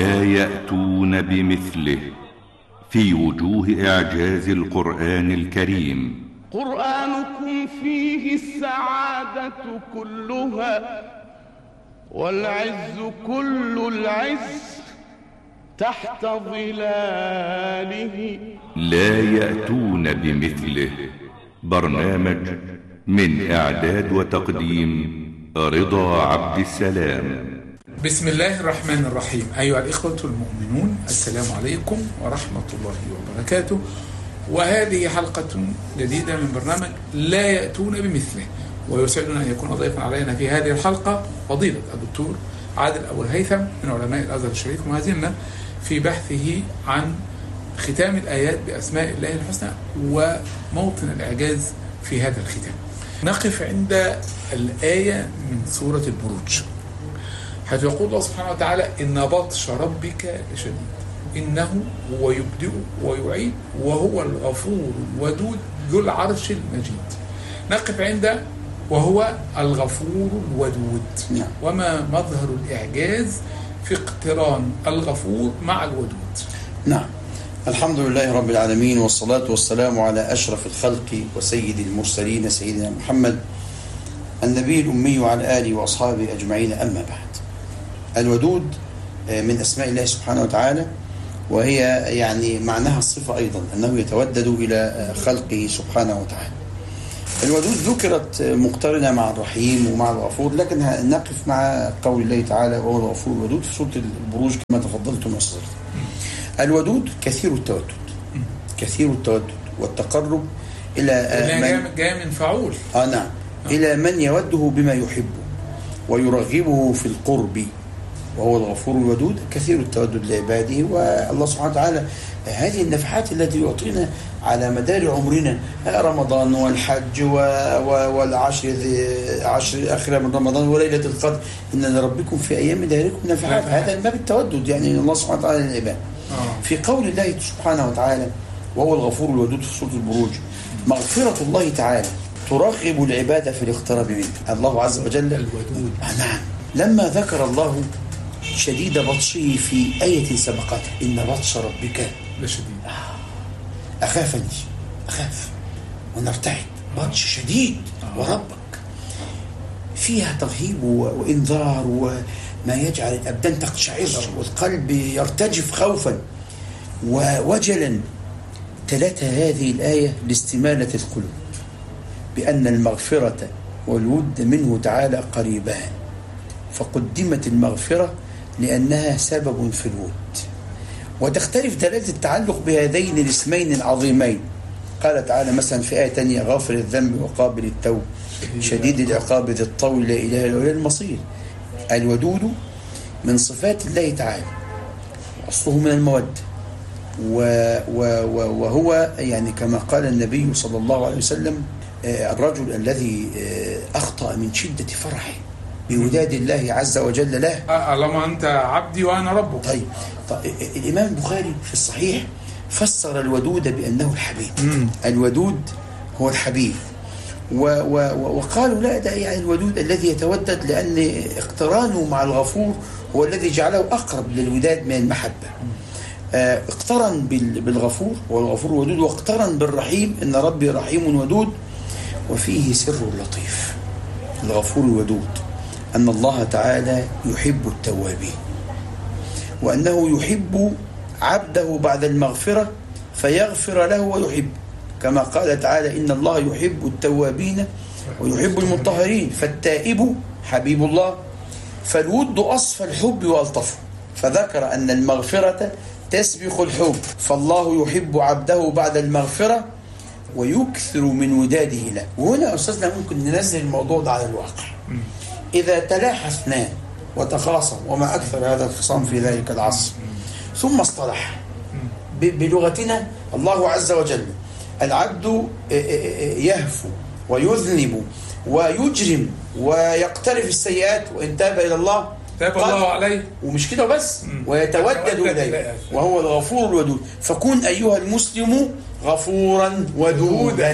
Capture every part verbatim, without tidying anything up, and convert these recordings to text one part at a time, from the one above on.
لا يأتون بمثله في وجوه إعجاز القرآن الكريم. قرآنكم فيه السعادة كلها والعز كل العز تحت ظلاله. لا يأتون بمثله. برنامج من إعداد وتقديم رضا عبد السلام. بسم الله الرحمن الرحيم. أيها الإخوة المؤمنون، السلام عليكم ورحمة الله وبركاته. وهذه حلقة جديدة من برنامج لا يأتون بمثله، ويسعدنا أن يكون ضيفا علينا في هذه الحلقة فضيلة الدكتور عادل أبو الهيثم من علماء الأزهر الشريف، مهازمنا في بحثه عن ختام الآيات بأسماء الله الحسنى وموطن الإعجاز في هذا الختام. نقف عند الآية من سورة البروج، حيث يقول الله سبحانه وتعالى: إن بطش ربك لشديد إنه هو يبدئ ويعيد وهو الغفور الودود ذو العرش المجيد. نقف عند وهو الغفور الودود. نعم. وما مظهر الإعجاز في اقتران الغفور مع الودود؟ نعم. الحمد لله رب العالمين، والصلاة والسلام على أشرف الخلق وسيد المرسلين سيدنا محمد النبي الأمي وعلى آله وأصحابه أجمعين. أما بعد، الودود من أسماء الله سبحانه وتعالى، وهي يعني معناها الصفة أيضا أنه يتودد إلى خلقه سبحانه وتعالى. الودود ذكرت مقترنة مع الرحيم ومع الغفور، لكن نقف مع قول الله تعالى وهو الغفور الودود في سورة البروج كما تفضلتم وصدرت. الودود كثير التودد، كثير التودد والتقرب إلى من جاء من فعول آه نعم آه. إلى من يوده بما يحبه ويرغبه في القرب، وهو الغفور الودود كثير التودد لعباده. والله سبحانه وتعالى هذه النفحات التي يعطينا على مدار عمرنا، رمضان والحج والعشر عشر الأخيرة من رمضان وليلة القدر، إن لربكم في أيام دهركم نفحات. هذا ما بالتودد يعني الله سبحانه وتعالى للعباد. في قول الله سبحانه وتعالى وهو الغفور الودود في سورة البروج: مغفرة الله تعالى ترغب العباد في الاقتراب منه. الله عز وجل الودود. نعم. لما ذكر الله شديد بطشه في آية سبقته: إن بطش ربك لشديد، أخافني أخاف ونرتعد. بطش شديد وربك، فيها ترهيب وإنذار وما يجعل الأبدان تقشعر والقلب يرتجف خوفا ووجلا. ثلاثة هذه الآية لاستمالة القلوب بأن المغفرة والود منه تعالى قريبان، فقدمت المغفرة لأنها سبب في الود. وتختلف دلالة التعلق بهذين الاسمين العظيمين. قال تعالى مثلا في آية تانية: غافر الذنب وقابل التوب شديد العقاب ذي الطول لا إله إلا هو المصير. الودود من صفات الله تعالى، أصله من المودة، وهو يعني كما قال النبي صلى الله عليه وسلم: الرجل الذي أخطأ من شدة فرحه بوداد الله عز وجل له. اللهم أنت عبدي وأنا ربك. طيب. طيب الإمام البخاري في الصحيح فسر الودود بأنه الحبيب. مم. الودود هو الحبيب. و و وقالوا لا، ده يعني الودود الذي يتودد، لأن اقترانه مع الغفور هو الذي جعله أقرب للوداد من المحبة. اه اقترن بالغفور والغفور ودود، واقترن بالرحيم إن ربي رحيم ودود. وفيه سر لطيف الغفور الودود، أن الله تعالى يحب التوابين، وأنه يحب عبده بعد المغفرة فيغفر له ويحب، كما قال تعالى: إن الله يحب التوابين ويحب المطهرين. فالتائب حبيب الله، فالود أصفى الحب وألطفه، فذكر أن المغفرة تسبق الحب، فالله يحب عبده بعد المغفرة ويكثر من وداده له. وهنا أستاذنا ممكن ننزل الموضوع ده على الواقع. إذا تلاحثنا وتخاصم، وما أكثر هذا الخصام في ذلك العصر، ثم اصطلح بلغتنا الله عز وجل: العبد يهفو ويذنب ويجرم ويقترف السيئات، وإن تاب إلى الله تاب الله عليه، ومش كده بس، ويتودد إليه وهو الغفور الودود. فكن أيها المسلم غفورا ودودا.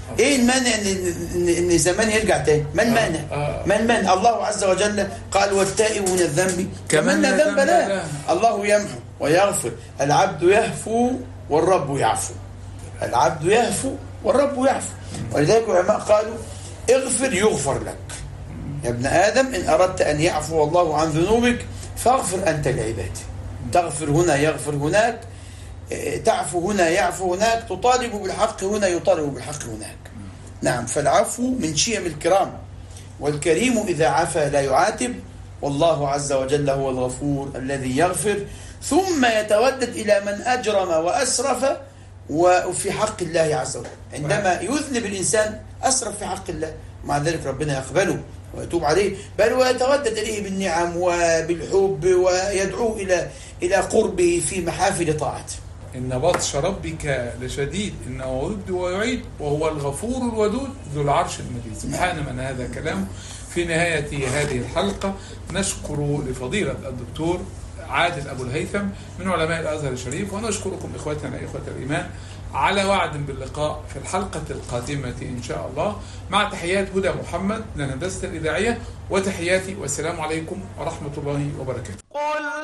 ايه المانع ان ان, إن زمان يرجع تاني؟ ما المانع؟ آه. ما المانع؟ الله عز وجل قال والتائب من الذنب كمن لا ذنب له. الله يمحو ويغفر، العبد يهفو والرب يعفو. العبد يهفو والرب يعفو. ولذلك العلماء قالوا اغفر يغفر لك. يا ابن آدم إن أردت أن يعفو الله عن ذنوبك فاغفر أنت لعباده. تغفر هنا يغفر هناك، تعفو هنا يعفو هناك، تطالب بالحق هنا يطالب بالحق هناك. نعم، فالعفو من شيم الكرام، والكريم إذا عفا لا يعاتب، والله عز وجل هو الغفور الذي يغفر ثم يتودد إلى من أجرم وأسرف وفي حق الله عز وجل. عندما يذنب الإنسان أسرف في حق الله، مع ذلك ربنا يقبله ويتوب عليه، بل ويتودد إليه بالنعم وبالحب ويدعو إلى إلى قربه في محافل طاعته. إن بطش ربك لشديد إنه يرد ويعيد وهو الغفور الودود ذو العرش المجيد. سبحان من هذا كلام. في نهاية هذه الحلقة نشكر لفضيلة الدكتور عادل أبو الهيثم من علماء الأزهر الشريف، ونشكركم إخوتنا إخوة الإيمان على وعد باللقاء في الحلقة القادمة إن شاء الله، مع تحيات هدى محمد من الهندسة الإذاعية، وتحياتي والسلام عليكم ورحمة الله وبركاته.